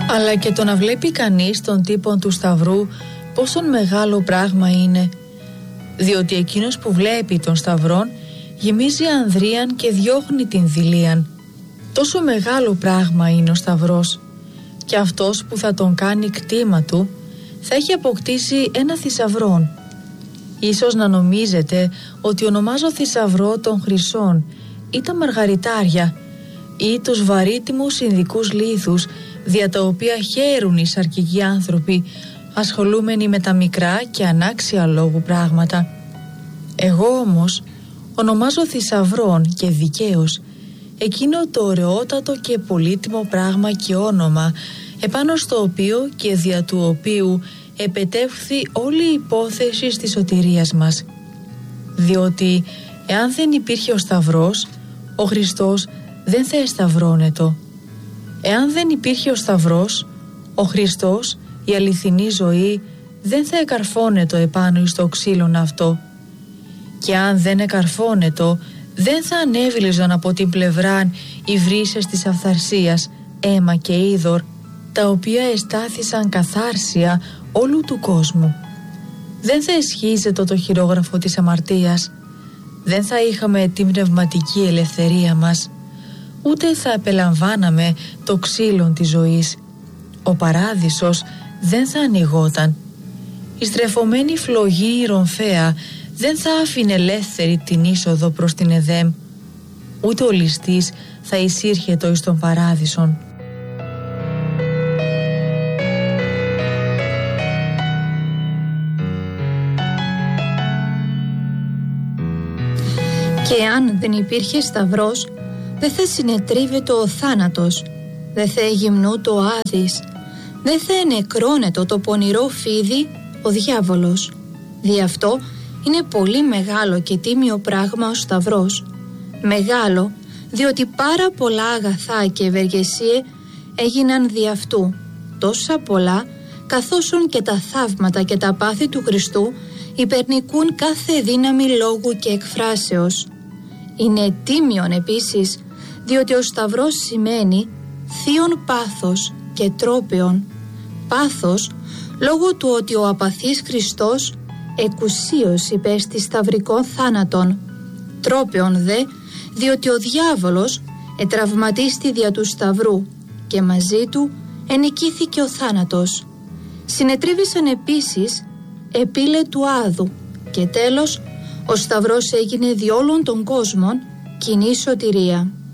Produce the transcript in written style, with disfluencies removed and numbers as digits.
Αλλά και το να βλέπει κανείς τον τύπο του Σταυρού πόσο μεγάλο πράγμα είναι, διότι εκείνος που βλέπει τον Σταυρόν γεμίζει ανδρίαν και διώχνει την δειλίαν. Τόσο μεγάλο πράγμα είναι ο Σταυρός, και αυτός που θα τον κάνει κτήμα του θα έχει αποκτήσει ένα θησαυρόν. Ίσως να νομίζετε ότι ονομάζω θησαυρό των χρυσών ή τα μαργαριτάρια ή τους βαρύτιμους ινδικούς λίθους, δια τα οποία χαίρουν οι σαρκικοί άνθρωποι ασχολούμενοι με τα μικρά και ανάξια λόγου πράγματα. Εγώ όμως ονομάζω θησαυρών και δικαίως εκείνο το ωραιότατο και πολύτιμο πράγμα και όνομα, επάνω στο οποίο και δια του οποίου επετεύχθη όλη η υπόθεση της σωτηρίας μας. Διότι εάν δεν υπήρχε ο Σταυρός, ο Χριστός δεν θα εσταυρώνετο. Εάν δεν υπήρχε ο Σταυρός, ο Χριστός, η αληθινή ζωή, δεν θα εκαρφώνετο επάνω εις το ξύλον αυτό. Και αν δεν εκαρφώνετο, δεν θα ανέβηλιζαν από την πλευράν οι βρύσες της αυθαρσίας, αίμα και είδωρ, τα οποία εστάθησαν καθάρσια όλου του κόσμου. Δεν θα εσχίζετο το χειρόγραφο της αμαρτίας, δεν θα είχαμε την πνευματική ελευθερία μας, ούτε θα επελαμβάναμε το ξύλον της ζωής. Ο παράδεισος δεν θα ανοιγόταν. Η στρεφωμένη φλογή ηρωνφαία δεν θα άφηνε ελεύθερη την είσοδο προς την Εδέμ, ούτε ο ληστής θα εισήρχετο εις τον παράδεισον. Και αν δεν υπήρχε Σταυρός, δεν θα συνετρίβεται ο θάνατος, δεν θα εγυμνού το Άδης, δεν θα ενεκρώνεται το πονηρό φίδι, ο διάβολος. Δι' αυτό είναι πολύ μεγάλο και τίμιο πράγμα ο Σταυρός. Μεγάλο, διότι πάρα πολλά αγαθά και ευεργεσίε έγιναν δι' αυτού, τόσα πολλά, καθόσον και τα θαύματα και τα πάθη του Χριστού υπερνικούν κάθε δύναμη λόγου και εκφράσεως. Είναι τίμιον επίσης, διότι ο Σταυρός σημαίνει θείον πάθος και τρόπεον. Πάθος, λόγω του ότι ο απαθής Χριστός εκουσίως υπέστη σταυρικών θάνατον. Τρόπεον δε, διότι ο διάβολος ετραυματίστη δια του Σταυρού και μαζί του ενικήθηκε ο θάνατος. Συνετρίβησαν επίσης επίλε του Άδου και τέλος ο Σταυρός έγινε δι' όλων των κόσμων κοινή σωτηρία.